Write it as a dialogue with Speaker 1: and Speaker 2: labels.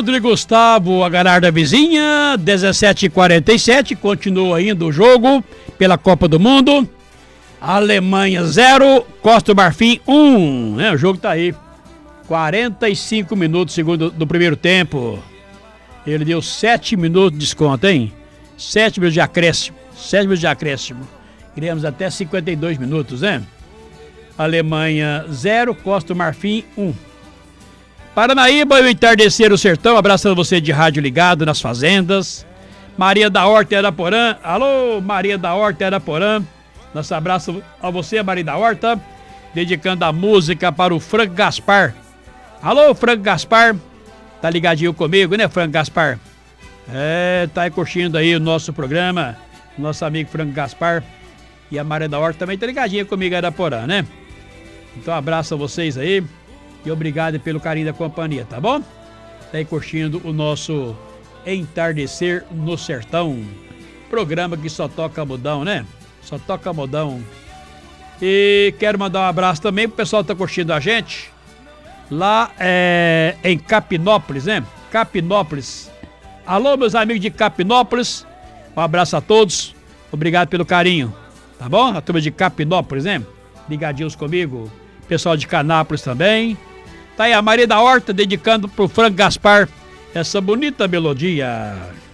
Speaker 1: Leandro e Gustavo, a ganhar da vizinha, 17h47, continua ainda o jogo pela Copa do Mundo. Alemanha 0, Costa do Marfim 1, né? O jogo tá aí, 45 minutos segundo do primeiro tempo. Ele deu 7 minutos de desconto, hein? 7 minutos de acréscimo, 7 minutos de acréscimo. Iremos até 52 minutos, né? Alemanha 0, Costa do Marfim 1. Paranaíba e o Entardecer o Sertão, abraçando você de rádio ligado nas fazendas. Maria da Horta Araporã, alô Maria da Horta Araporã, nosso abraço a você, Maria da Horta, dedicando a música para o Franco Gaspar. Alô Franco Gaspar, tá ligadinho comigo, né Franco Gaspar? Tá aí curtindo aí o nosso programa, nosso amigo Franco Gaspar. E a Maria da Horta também tá ligadinha comigo, Araporã, né? Então abraço a vocês aí. E obrigado pelo carinho da companhia, tá bom? Tá aí curtindo o nosso Entardecer no Sertão. Programa que só toca modão, né? Só toca modão. E quero mandar um abraço também pro pessoal que tá curtindo a gente. Lá em Capinópolis, né? Capinópolis. Alô, meus amigos de Capinópolis. Um abraço a todos. Obrigado pelo carinho. Tá bom? A turma de Capinópolis, né? Ligadinhos comigo. Pessoal de Canápolis também. Tá aí a Maria da Horta dedicando pro Franco Gaspar essa bonita melodia.